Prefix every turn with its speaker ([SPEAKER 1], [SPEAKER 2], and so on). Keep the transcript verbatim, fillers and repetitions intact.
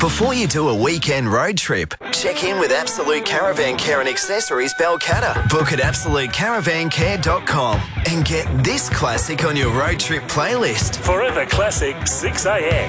[SPEAKER 1] Before you do a weekend road trip, check in with Absolute Caravan Care and Accessories Balcatta. Book at absolute caravan care dot com and get this classic on your road trip playlist.
[SPEAKER 2] Forever Classic six a m.